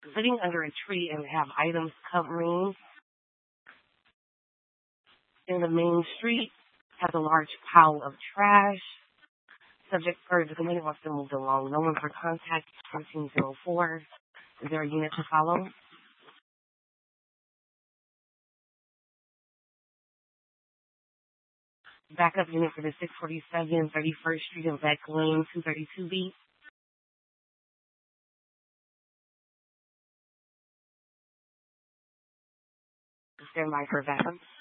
sitting under a tree and have items covering in the main street, has a large pile of trash. Subject or the complainant wants to move along. No one for contact 1404. Is there a unit to follow? Backup unit for the 647 31st Street and Beck Lane 232B. Stand by for backup.